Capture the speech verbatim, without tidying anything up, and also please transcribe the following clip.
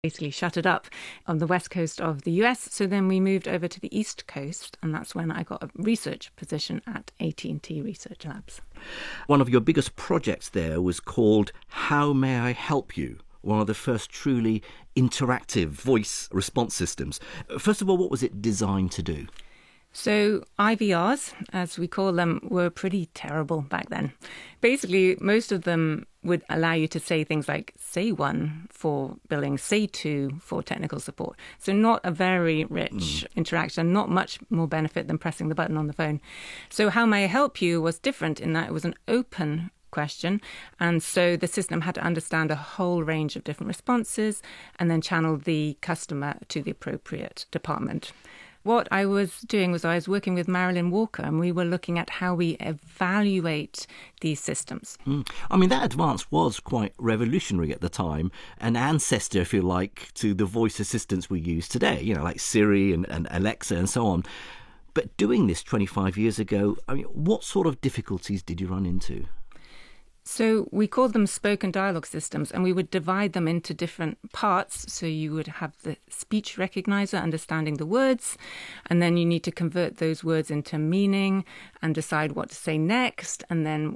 basically shut it up on the west coast of the U S. So then we moved over to the east coast, and that's when I got a research position at A T and T Research Labs. One of your biggest projects there was called How May I Help You? One of the first truly interactive voice response systems. First of all, what was it designed to do? So I V Rs, as we call them, were pretty terrible back then. Basically, most of them would allow you to say things like say one for billing, say two for technical support. So not a very rich mm. interaction, not much more benefit than pressing the button on the phone. So How May I Help You was different in that it was an open question, and so the system had to understand a whole range of different responses and then channel the customer to the appropriate department. What I was doing was I was working with Marilyn Walker, and we were looking at how we evaluate these systems. Mm. I mean, that advance was quite revolutionary at the time, an ancestor, if you like, to the voice assistants we use today, you know, like Siri and, and Alexa and so on. But doing this twenty-five years ago, I mean, what sort of difficulties did you run into? So we called them spoken dialogue systems, and we would divide them into different parts. So you would have the speech recognizer understanding the words, and then you need to convert those words into meaning and decide what to say next, and then